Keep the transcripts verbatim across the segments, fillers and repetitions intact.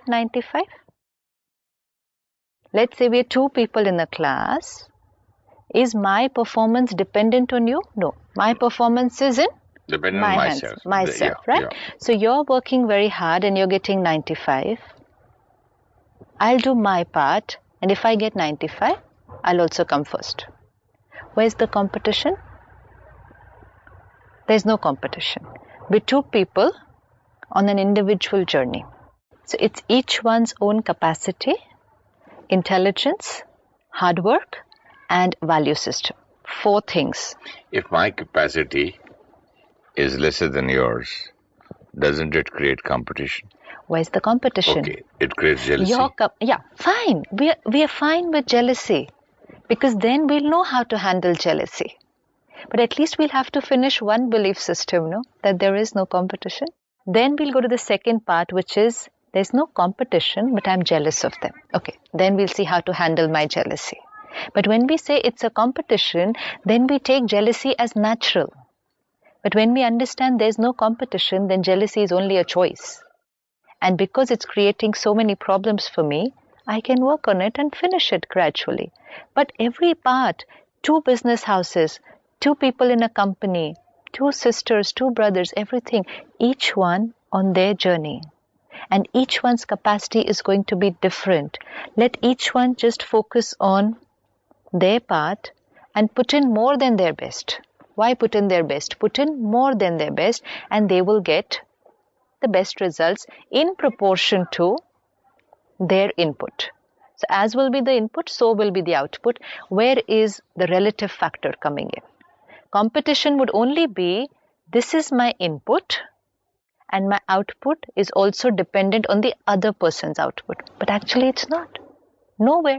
get ninety-five? Let's say we are two people in a class. Is my performance dependent on you? No. My performance is in Dependent my on hands, myself. myself, yeah, right? Yeah. So you're working very hard and you're getting ninety-five. I'll do my part, and if I get ninety-five, I'll also come first. Where's the competition? There's no competition. We're two people on an individual journey. So it's each one's own capacity, intelligence, hard work, and value system. Four things. If my capacity is lesser than yours, doesn't it create competition? Where's the competition? Okay, it creates jealousy. Your yeah, fine. We are, we are fine with jealousy because then we'll know how to handle jealousy. But at least we'll have to finish one belief system, no? That there is no competition. Then we'll go to the second part, which is there's no competition, but I'm jealous of them. Okay, then we'll see how to handle my jealousy. But when we say it's a competition, then we take jealousy as natural. But when we understand there's no competition, then jealousy is only a choice. And because it's creating so many problems for me, I can work on it and finish it gradually. But every part, two business houses, two people in a company, two sisters, two brothers, everything, each one on their journey. And each one's capacity is going to be different. Let each one just focus on their part and put in more than their best. Why put in their best? Put in more than their best and they will get the best results in proportion to their input. So as will be the input, so will be the output. Where is the relative factor coming in? Competition would only be, this is my input and my output is also dependent on the other person's output. But actually it's not. Nowhere.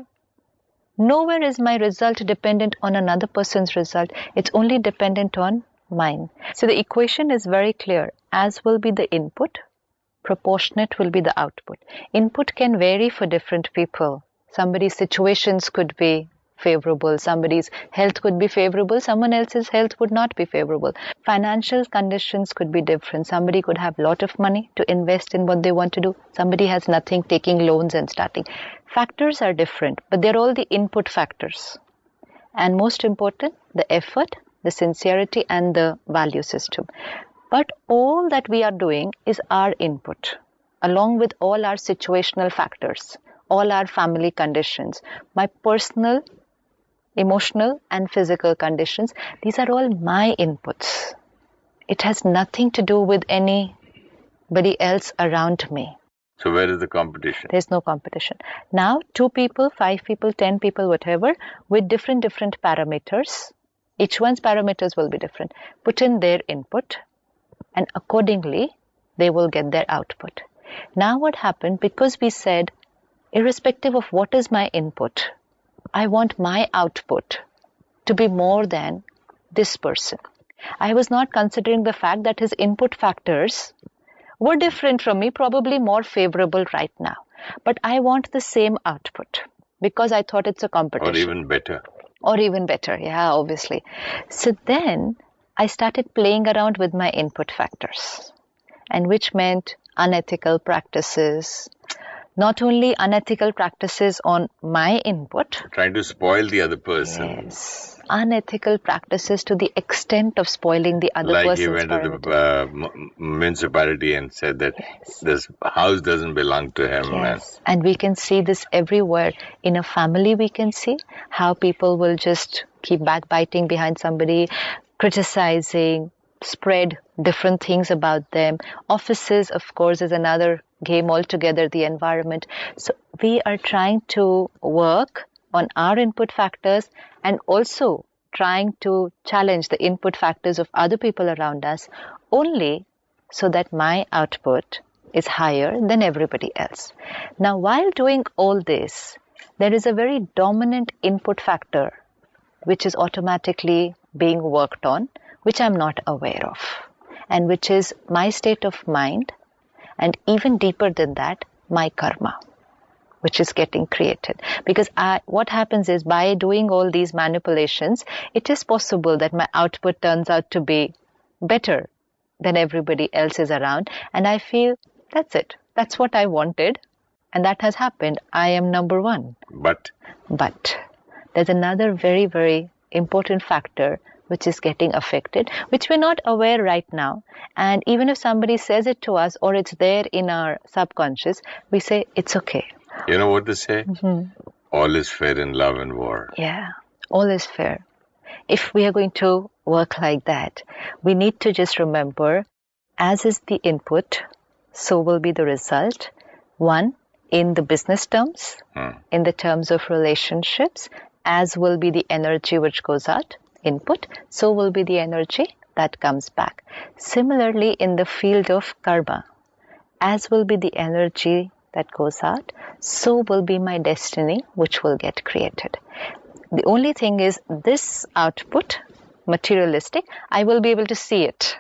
Nowhere is my result dependent on another person's result. It's only dependent on mine. So the equation is very clear. As will be the input, proportionate will be the output. Input can vary for different people. Somebody's situations could be favorable, somebody's health could be favorable, someone else's health would not be favorable. Financial conditions could be different. Somebody could have a lot of money to invest in what they want to do. Somebody has nothing, taking loans and starting. Factors are different, but they're all the input factors. And most important, the effort, the sincerity, and the value system. But all that we are doing is our input, along with all our situational factors, all our family conditions, my personal, emotional, and physical conditions. These are all my inputs. It has nothing to do with anybody else around me. So where is the competition? There's no competition. Now, two people, five people, ten people, whatever, with different, different parameters. Each one's parameters will be different. Put in their input. And accordingly, they will get their output. Now what happened, because we said, irrespective of what is my input, I want my output to be more than this person. I was not considering the fact that his input factors were different from me, probably more favorable right now. But I want the same output because I thought it's a competition. Or even better. Or even better, yeah, obviously. So then I started playing around with my input factors, and which meant unethical practices, not only unethical practices on my input. Trying to spoil the other person. Yes. Unethical practices to the extent of spoiling the other like person's he went to the uh, municipality and said that yes. this house doesn't belong to him. Yes. And we can see this everywhere. In a family, we can see how people will just keep backbiting behind somebody, criticizing, spread different things about them. Offices, of course, is another game altogether, the environment. So we are trying to work on our input factors and also trying to challenge the input factors of other people around us only so that my output is higher than everybody else. Now, while doing all this, there is a very dominant input factor which is automatically being worked on, which I'm not aware of, and which is my state of mind, and even deeper than that, my karma, which is getting created. Because I, what happens is, by doing all these manipulations, it is possible that my output turns out to be better than everybody else is around, and I feel that's it. That's what I wanted. And that has happened. I am number one. But? But there's another very, very important factor which is getting affected, which we're not aware right now. And even if somebody says it to us or it's there in our subconscious, we say, it's okay. You know what they say? Mm-hmm. All is fair in love and war. Yeah, all is fair. If we are going to work like that, we need to just remember, as is the input, so will be the result. One, in the business terms, Hmm. in the terms of relationships, as will be the energy which goes out, input, so will be the energy that comes back. Similarly, in the field of karma, as will be the energy that goes out, so will be my destiny which will get created. The only thing is this output, materialistic, I will be able to see it.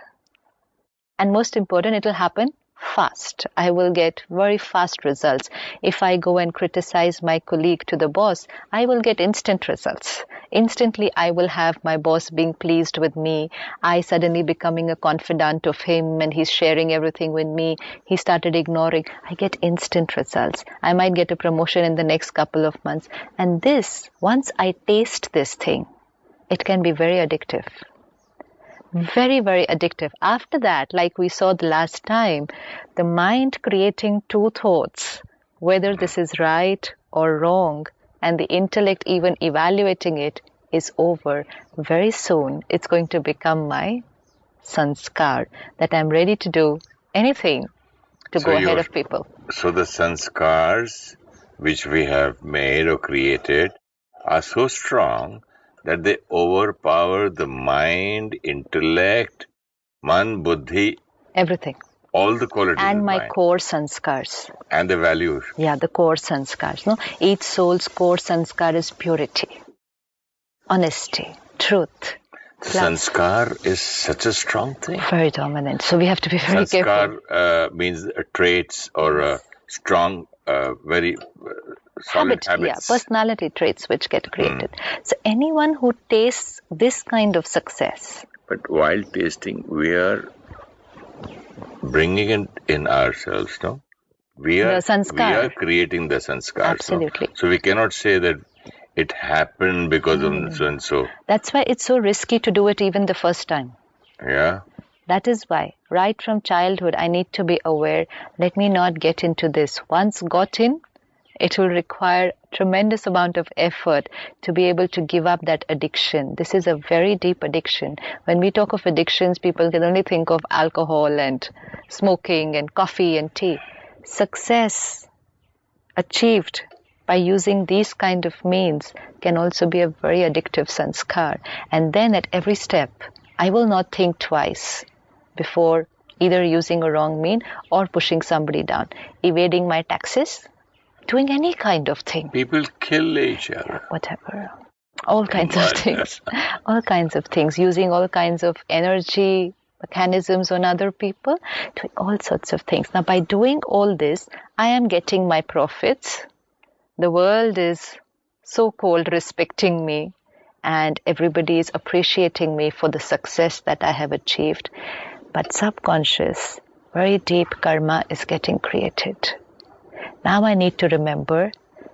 And most important, it will happen fast. I will get very fast results. If I go and criticize my colleague to the boss, I will get instant results. Instantly, I will have my boss being pleased with me. I suddenly becoming a confidant of him and he's sharing everything with me. He started ignoring. I get instant results. I might get a promotion in the next couple of months. And this, once I taste this thing, it can be very addictive. Very, very addictive. After that, like we saw the last time, the mind creating two thoughts, whether this is right or wrong, and the intellect even evaluating it is over. Very soon, it's going to become my sanskar, that I'm ready to do anything to So go ahead you're- of people. So the sanskars which we have made or created are so strong that they overpower the mind, intellect, man, buddhi, Everything. all the qualities And of my mind, core sanskars. and the values. Yeah, the core sanskars. No? Each soul's core sanskar is purity, honesty, truth. Sanskar is such a strong thing. Very dominant. So we have to be very careful. Sanskar uh, means uh, traits or uh, strong, uh, very uh, solid Habit, yeah, habits. personality traits which get created. So anyone who tastes this kind of success, But while tasting, we are bringing it in ourselves, no? We are, The sanskar. we are creating the sanskars. no? Absolutely. So we cannot say that it happened because of so and so. that's why it's so risky to do it even the first time. Yeah. That is why, right from childhood, I need to be aware, let me not get into this. Once got in, it will require tremendous amount of effort to be able to give up that addiction. This is a very deep addiction. When we talk of addictions, people can only think of alcohol and smoking and coffee and tea. Success achieved by using these kind of means can also be a very addictive sanskar. And then at every step, I will not think twice before either using a wrong mean or pushing somebody down, evading my taxes, doing any kind of thing, People kill each other. whatever, all kinds of Madness. things, all kinds of things, using all kinds of energy mechanisms on other people, doing all sorts of things. Now, by doing all this, I am getting my profits. The world is so-called respecting me, and everybody is appreciating me for the success that I have achieved. But subconscious, very deep karma is getting created. Now I need to remember,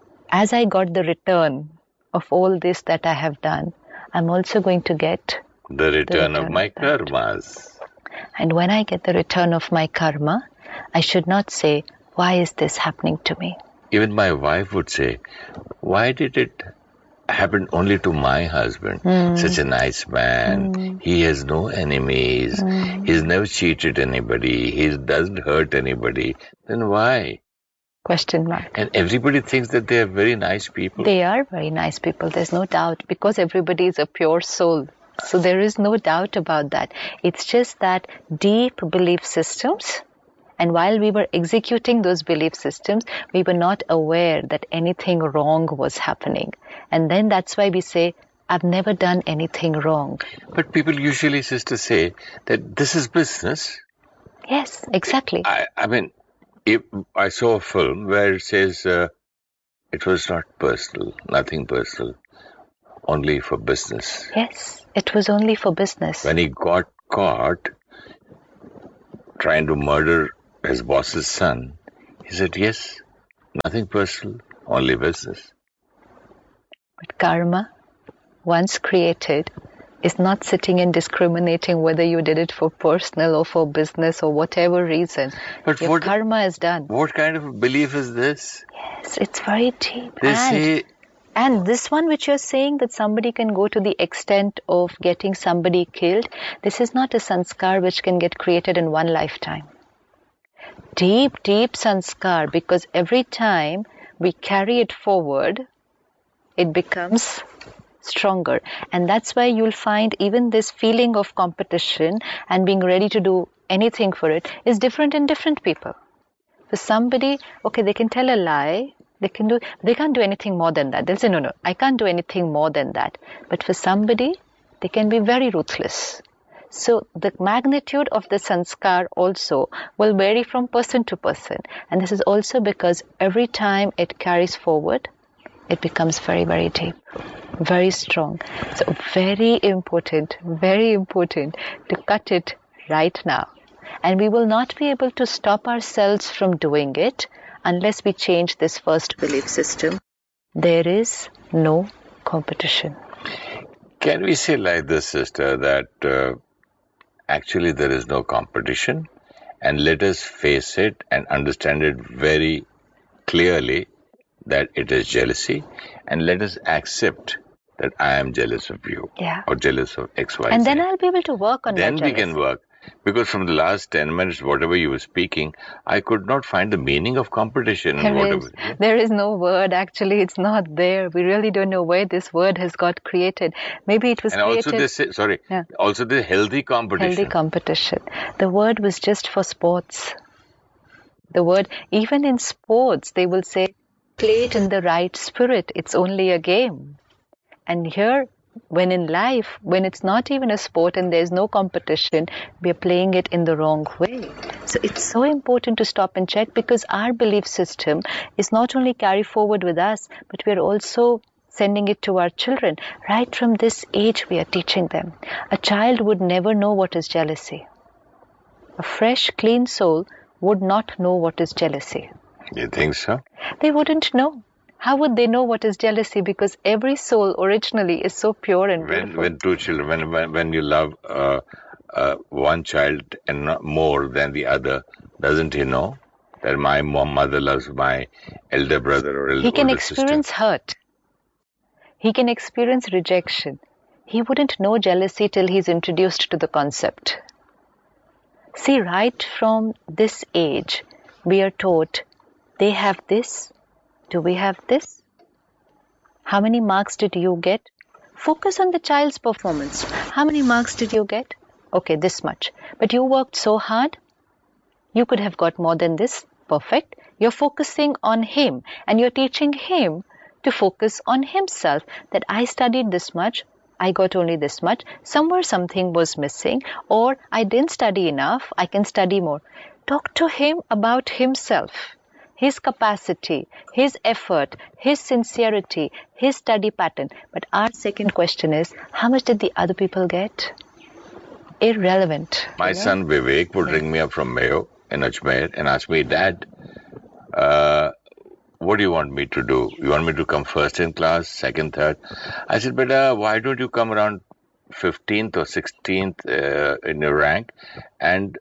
as I got the return of all this that I have done, I'm also going to get, The return of return my of that. karmas. and when I get the return of my karma, I should not say, why is this happening to me? Even my wife would say, why did it happen only to my husband? Such a nice man. He has no enemies. He's never cheated anybody. He doesn't hurt anybody. Then why? Question mark. And everybody thinks that they are very nice people. They are very nice people, there's no doubt, because everybody is a pure soul. So there is no doubt about that. It's just that deep belief systems, and while we were executing those belief systems, we were not aware that anything wrong was happening. And then that's why we say, I've never done anything wrong. But people usually, sister, say that this is business. Yes, exactly. I, I mean, if I saw a film where it says uh, it was not personal, nothing personal, only for business. Yes, it was only for business. When he got caught trying to murder his boss's son, he said, yes, Nothing personal, only business. But karma, once created, is not sitting and discriminating whether you did it for personal or for business or whatever reason. But Your what, karma is done. What kind of belief is this? Yes, it's very deep. They and, say... and this one which you're saying that somebody can go to the extent of getting somebody killed, this is not a sanskar which can get created in one lifetime. Deep, deep sanskar, because every time we carry it forward, it becomes stronger. And that's why you'll find even this feeling of competition and being ready to do anything for it is different in different people. For somebody, okay, they can tell a lie, they can do, they can't do anything more than that. They'll say, no, no, I can't do anything more than that. But for somebody, they can be very ruthless. So the magnitude of the sanskar also will vary from person to person. And this is also because every time it carries forward, it becomes very, very deep, very strong. So very important, very important to cut it right now. And we will not be able to stop ourselves from doing it unless we change this first belief system. There is no competition. Can we say like this, sister, that uh, actually there is no competition, and let us face it and understand it very clearly that it is jealousy, and let us accept that I am jealous of you, yeah. or jealous of X Y Z. And then I'll be able to work on then my jealousy. Then we can work. Because from the last ten minutes, whatever you were speaking, I could not find the meaning of competition. There, whatever. Is, yeah. there is no word, actually, it's not there. We really don't know where this word has got created. Maybe it was and created... And also this, sorry, yeah. also the healthy competition. Healthy competition. The word was just for sports. The word, even in sports, they will say, play it in the right spirit. It's only a game. And here, when in life, when it's not even a sport and there's no competition, we are playing it in the wrong way. So it's so important to stop and check, because our belief system is not only carry forward with us, but we are also sending it to our children. Right from this age, we are teaching them. A child would never know what is jealousy. A fresh, clean soul would not know what is jealousy. You think so? They wouldn't know. How would they know what is jealousy? Because every soul originally is so pure and when, beautiful. When two children, when when, when you love uh, uh, one child and not more than the other, doesn't he know that my mom, mother loves my elder brother or elder sister? He can experience sister? hurt. He can experience rejection. He wouldn't know jealousy till he's introduced to the concept. See, right from this age, we are taught, they have this. Do we have this? How many marks did you get? Focus on the child's performance. How many marks did you get? Okay, this much. But you worked so hard. You could have got more than this. Perfect. You're focusing on him and you're teaching him to focus on himself. That I studied this much. I got only this much. Somewhere something was missing, or I didn't study enough. I can study more. Talk to him about himself. His capacity, his effort, his sincerity, his study pattern. But our second question is, how much did the other people get? Irrelevant. My you know? son Vivek would ring me up from Mayo in Ajmer and ask me, Dad, uh, what do you want me to do? You want me to come first in class, second, third? I said, Beta, why don't you come around fifteenth or sixteenth uh, in your rank and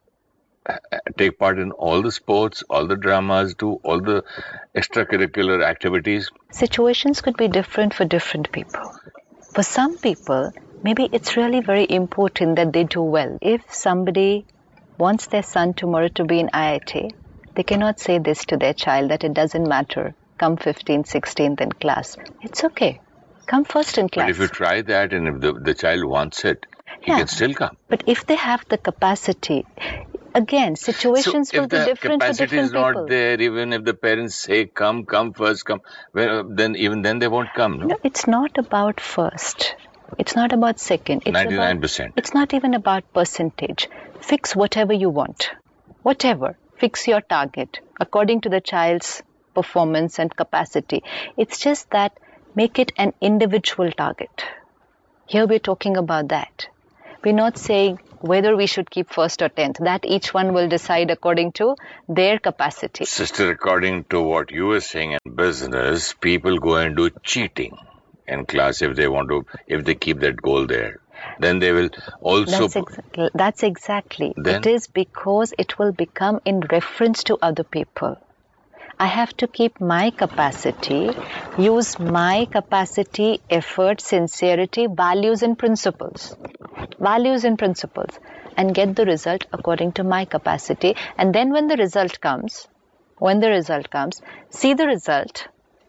take part in all the sports, all the dramas, do all the extracurricular activities. Situations could be different for different people. For some people, maybe it's really very important that they do well. If somebody wants their son tomorrow to be in I I T, they cannot say this to their child that it doesn't matter. Come fifteenth, sixteenth in class. It's okay. Come first in class. But if you try that and if the, the child wants it, he yeah. can still come. But if they have the capacity, again, situations so will be different for different people. If the capacity is not there, even if the parents say, come, come first, come, well, then even then they won't come, no? No, it's not about first. It's not about second. It's ninety-nine percent. About, it's not even about percentage. Fix whatever you want. Whatever. Fix your target according to the child's performance and capacity. It's just that make it an individual target. Here we're talking about that. We're not saying whether we should keep first or tenth. That each one will decide according to their capacity. Sister, according to what you were saying in business, people go and do cheating in class if they want to, if they keep that goal there. Then they will also... That's exactly. That's exactly. Then, it is because it will become in reference to other people. I have to keep my capacity, use my capacity, effort, sincerity, values and principles. Values and principles. And get the result according to my capacity. And then when the result comes, when the result comes, see the result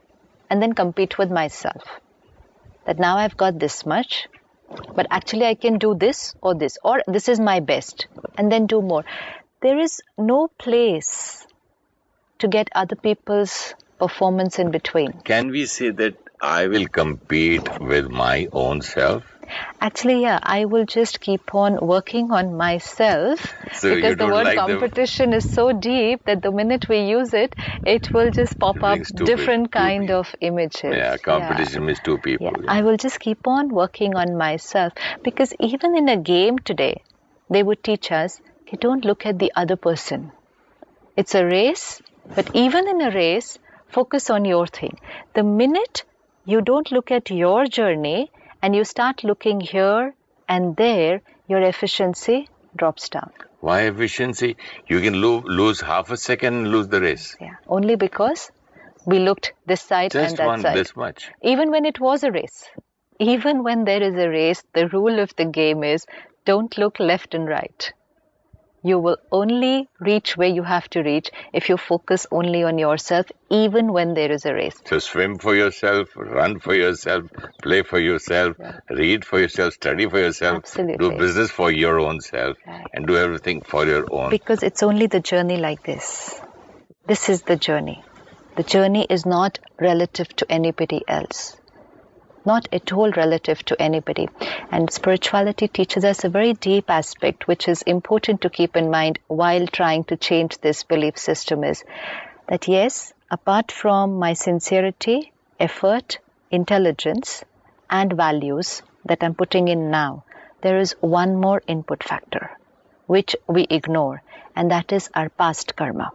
and then compete with myself. That now I've got this much, but actually I can do this or this, or this is my best, and then do more. There is no place to get other people's performance in between. Can we say that I will compete with my own self? Actually, yeah, I will just keep on working on myself so because the word like competition the... is so deep that the minute we use it, it will just pop up different two kind people. of images. Yeah, competition yeah. means two people. Yeah. Yeah. I will just keep on working on myself because even in a game today, they would teach us, okay, don't look at the other person. It's a race, but even in a race, focus on your thing. The minute you don't look at your journey, and you start looking here and there, your efficiency drops down. Why efficiency? You can lo- lose half a second and lose the race. Yeah, only because we looked this side Just and that one, side. this much. Even when it was a race. Even when there is a race, the rule of the game is don't look left and right. You will only reach where you have to reach if you focus only on yourself, even when there is a race. So swim for yourself, run for yourself, play for yourself, yeah. read for yourself, study for yourself, Absolutely. do business for your own self, right. and do everything for your own. Because it's only the journey like this. This is the journey. The journey is not relative to anybody else. Not at all relative to anybody. And spirituality teaches us a very deep aspect which is important to keep in mind while trying to change this belief system is that yes, apart from my sincerity, effort, intelligence and values that I'm putting in now, there is one more input factor which we ignore, and that is our past karma.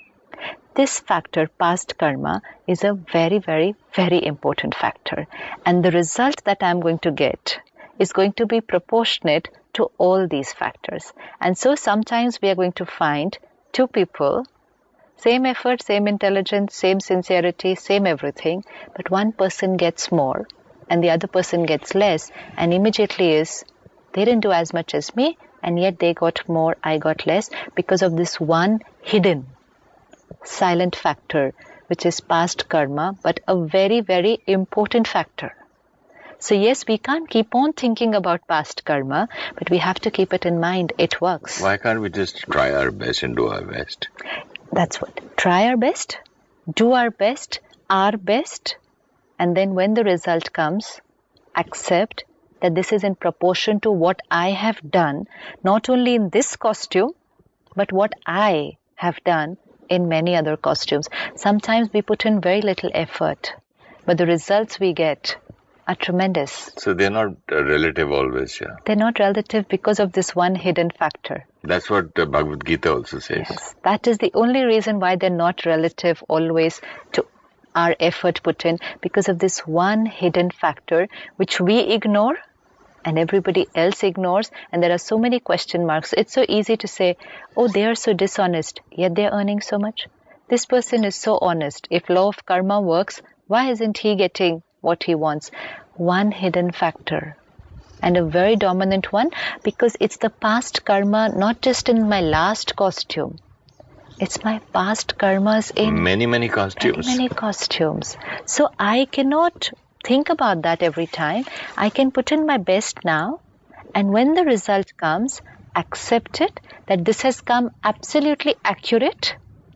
This factor, past karma, is a very, very, very important factor. And the result that I'm going to get is going to be proportionate to all these factors. And so sometimes we are going to find two people, same effort, same intelligence, same sincerity, same everything, but one person gets more and the other person gets less, and immediately is, they didn't do as much as me, and yet they got more, I got less, because of this one hidden silent factor, which is past karma, but a very, very important factor. So yes, we can't keep on thinking about past karma, but we have to keep it in mind. It works. Why can't we just try our best and do our best? That's what. Try our best, do our best, our best, and then when the result comes, accept that this is in proportion to what I have done, not only in this costume, but what I have done in many other costumes. Sometimes we put in very little effort, but the results we get are tremendous. So they're not uh, relative always, yeah? They're not relative because of this one hidden factor. That's what uh, Bhagavad Gita also says. Yes, that is the only reason why they're not relative always to our effort put in, because of this one hidden factor which we ignore and everybody else ignores, and there are so many question marks. It's so easy to say, oh, they are so dishonest, yet they're earning so much. This person is so honest. If law of karma works, why isn't he getting what he wants? One hidden factor, and a very dominant one, because it's the past karma, not just in my last costume. It's my past karmas in many, many costumes. Many, many costumes. So I cannot think about that every time. I can put in my best now, and when the result comes, accept it, that this has come absolutely accurate,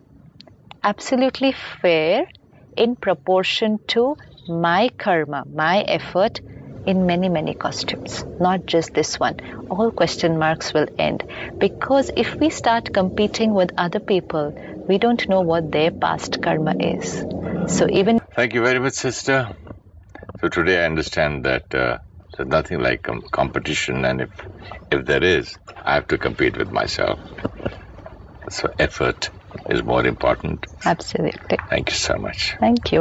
absolutely fair, in proportion to my karma, my effort, in many, many costumes, not just this one. All question marks will end, because if we start competing with other people, we don't know what their past karma is. So even... Thank you very much, sister. So today I understand that uh, So nothing like com- competition, and if if there is, I have to compete with myself. So effort is more important. Absolutely. Thank you so much. Thank you.